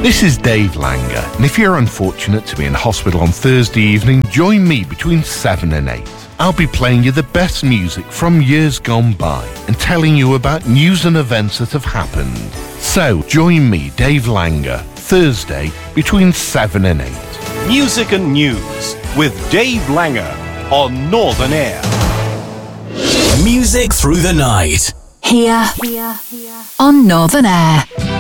This is Dave Langer, and if you're unfortunate to be in hospital on Thursday evening, join me between 7 and 8. I'll be playing you the best music from years gone by and telling you about news and events that have happened. So, join me, Dave Langer, Thursday between 7 and 8. Music and News with Dave Langer on Northern Air. Music through the night. Here on Northern Air.